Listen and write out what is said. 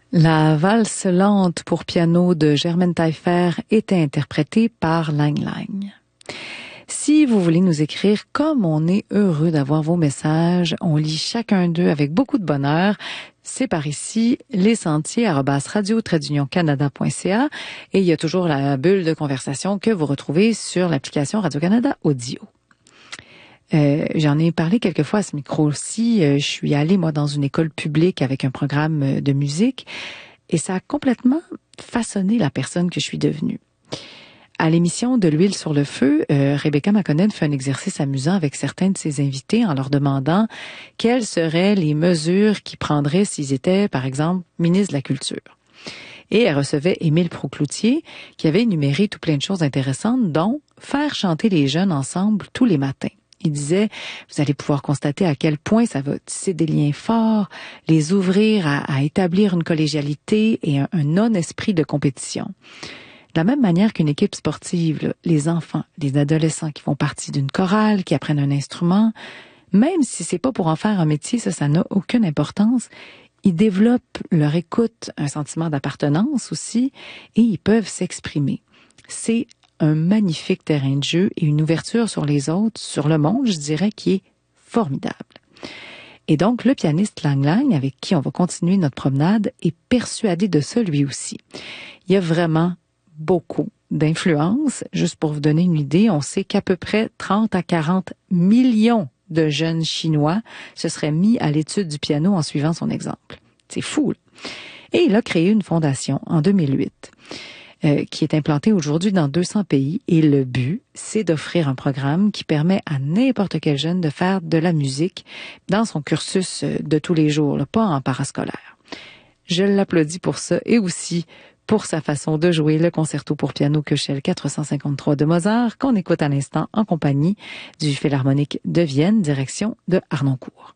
La valse lente pour piano de Germaine Taillefer était interprétée par Lang Lang. Si vous voulez nous écrire, comme on est heureux d'avoir vos messages, on lit chacun d'eux avec beaucoup de bonheur. C'est par ici, lesentiers@radio-canada.ca et il y a toujours la bulle de conversation que vous retrouvez sur l'application Radio-Canada Audio. J'en ai parlé quelques fois à ce micro-ci. Je suis allée, moi, dans une école publique avec un programme de musique et ça a complètement façonné la personne que je suis devenue. À l'émission de l'huile sur le feu, Rebecca McConnell fait un exercice amusant avec certains de ses invités en leur demandant quelles seraient les mesures qu'ils prendraient s'ils étaient, par exemple, ministre de la Culture. Et elle recevait Émile Proucloutier qui avait énuméré tout plein de choses intéressantes, dont faire chanter les jeunes ensemble tous les matins. Il disait, vous allez pouvoir constater à quel point ça va tisser des liens forts, les ouvrir à établir une collégialité et un non-esprit de compétition. De la même manière qu'une équipe sportive, les enfants, les adolescents qui font partie d'une chorale, qui apprennent un instrument, même si c'est pas pour en faire un métier, ça n'a aucune importance. Ils développent leur écoute, un sentiment d'appartenance aussi, et ils peuvent s'exprimer. C'est un magnifique terrain de jeu et une ouverture sur les autres, sur le monde, je dirais, qui est formidable. Et donc, le pianiste Lang Lang, avec qui on va continuer notre promenade, est persuadé de ça lui aussi. Il y a vraiment beaucoup d'influence. Juste pour vous donner une idée, on sait qu'à peu près 30 à 40 millions de jeunes Chinois se seraient mis à l'étude du piano en suivant son exemple. C'est fou, là. Et il a créé une fondation en 2008 qui est implantée aujourd'hui dans 200 pays. Et le but, c'est d'offrir un programme qui permet à n'importe quel jeune de faire de la musique dans son cursus de tous les jours, là, pas en parascolaire. Je l'applaudis pour ça et aussi pour sa façon de jouer le concerto pour piano Köchel 453 de Mozart, qu'on écoute à l'instant en compagnie du Philharmonique de Vienne, direction de Harnoncourt.